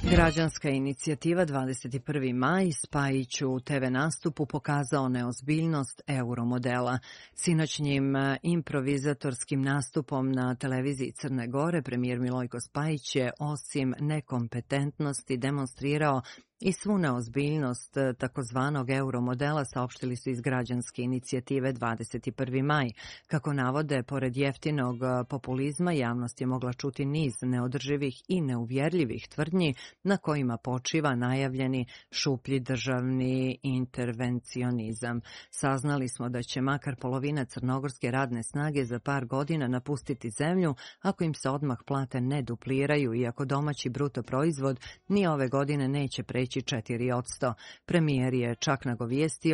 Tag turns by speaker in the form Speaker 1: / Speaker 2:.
Speaker 1: Građanska inicijativa 21. maj Spajić u TV nastupu pokazao neozbiljnost euromodela. Sinoćnjim improvizatorskim nastupom na televiziji Crne Gore premijer Milojko Spajić je osim nekompetentnosti demonstrirao i svu neozbiljnost takozvanog euromodela, saopštili su iz Građanske inicijative 21. maj. Kako navode, pored jeftinog populizma, javnost je mogla čuti niz neodrživih i neuvjerljivih tvrdnji na kojima počiva najavljeni šuplji državni intervencionizam. Saznali smo da će makar polovina crnogorske radne snage za par godina napustiti zemlju ako im se odmah plate ne dupliraju, iako domaći bruto proizvod ni ove godine neće preći 4%. Premijer je čak nagovijestio